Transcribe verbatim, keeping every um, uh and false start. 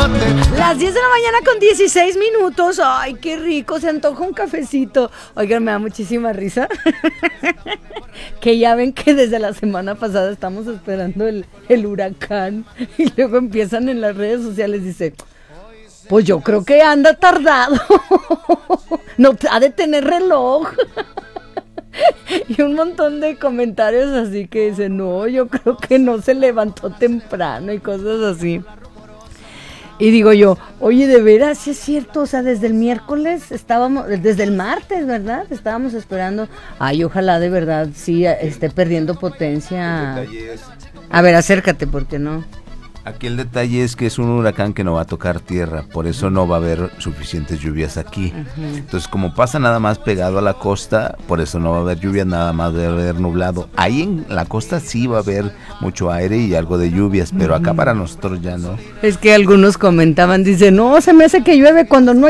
Las diez de la mañana con dieciséis minutos. Ay, qué rico, se antoja un cafecito. Oigan, me da muchísima risa. Que ya ven que desde la semana pasada estamos esperando el, el huracán. Y luego empiezan en las redes sociales, dice, pues yo creo que anda tardado. No, ha de tener reloj. Y un montón de comentarios así que dicen, no, yo creo que no se levantó temprano y cosas así. Y digo yo, oye, de veras, sí es cierto, o sea, desde el miércoles estábamos, desde el martes, ¿verdad? Estábamos esperando, ay, ojalá de verdad sí esté perdiendo potencia. A ver, acércate, porque no. Aquí el detalle es que es un huracán que no va a tocar tierra, por eso no va a haber suficientes lluvias aquí. Uh-huh. Entonces, como pasa nada más pegado a la costa, por eso no va a haber lluvia, nada más va a haber nublado. Ahí en la costa sí va a haber mucho aire y algo de lluvias, pero uh-huh. Acá para nosotros ya no. Es que algunos comentaban, dicen, no, se me hace que llueve cuando no